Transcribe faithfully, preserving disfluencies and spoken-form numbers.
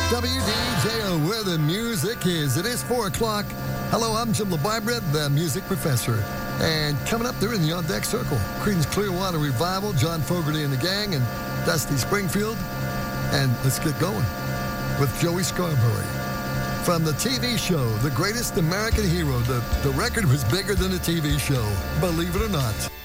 W D J O, where the music is. It is four o'clock. Hello, I'm Jim LeBybrett, the music professor. And coming up there in the On Deck Circle, Creedence Clearwater Revival, John Fogerty and the gang, and Dusty Springfield. And let's get going with Joey Scarborough. From the T V show, The Greatest American Hero, the, the record was bigger than the T V show, believe it or not.